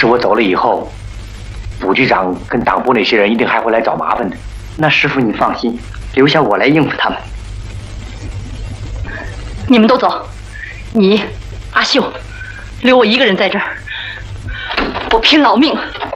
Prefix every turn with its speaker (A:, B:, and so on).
A: 是我走了以后，副局长跟党部那些人一定还会来找麻烦的。
B: 那师傅你放心，留下我来应付他们。
C: 你们都走，你阿秀，留我一个人在这儿，我拼老命